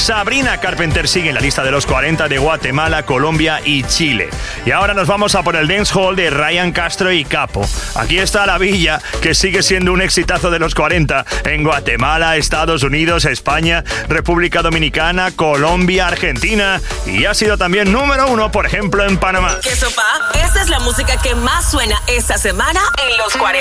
Sabrina Carpenter sigue en la lista de los 40 de Guatemala, Colombia y Chile. Y ahora nos vamos a por el dancehall de Ryan Castro y Capo. Aquí está La Villa, que sigue siendo un exitazo de los 40 en Guatemala, Estados Unidos, España, República Dominicana, Colombia, Argentina y ha sido también número 1, por ejemplo, en Panamá. ¿Qué sopa? Esta es la música que más suena esta semana en los 40.